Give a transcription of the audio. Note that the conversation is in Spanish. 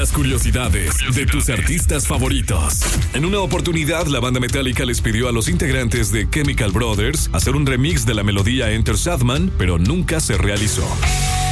Las curiosidades de tus artistas favoritos. En una oportunidad, la banda Metallica les pidió a los integrantes de Chemical Brothers hacer un remix de la melodía Enter Sandman, pero nunca se realizó.